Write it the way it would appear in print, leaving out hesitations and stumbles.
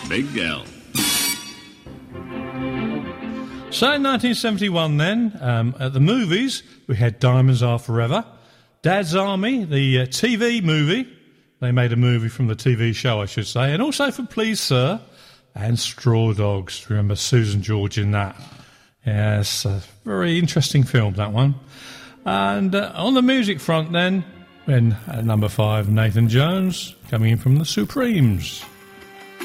Big L. So in 1971 then, at the movies, we had Diamonds Are Forever, Dad's Army, the TV movie. They made a movie from the TV show, I should say, and also for Please Sir and Straw Dogs. Remember Susan George in that? Yes, a very interesting film, that one. And on the music front then, when at number 5, Nathan Jones, coming in from the Supremes.